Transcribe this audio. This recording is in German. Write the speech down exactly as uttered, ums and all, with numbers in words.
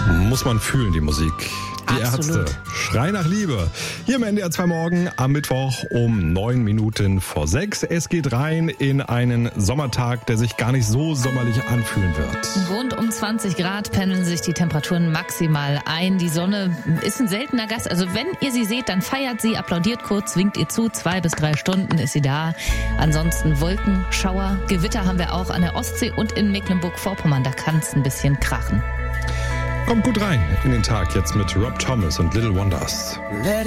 Muss man fühlen, die Musik. Die Absolut. Ärzte. Schrei nach Liebe. Hier im N D R zwei Morgen am Mittwoch um neun Minuten vor sechs. Es geht rein in einen Sommertag, der sich gar nicht so sommerlich anfühlen wird. Rund um zwanzig Grad pendeln sich die Temperaturen maximal ein. Die Sonne ist ein seltener Gast. Also wenn ihr sie seht, dann feiert sie, applaudiert kurz, winkt ihr zu. Zwei bis drei Stunden ist sie da. Ansonsten Wolken, Schauer, Gewitter haben wir auch an der Ostsee und in Mecklenburg-Vorpommern. Da kann es ein bisschen krachen. Kommt gut rein in den Tag jetzt mit Rob Thomas und Little Wonders. Let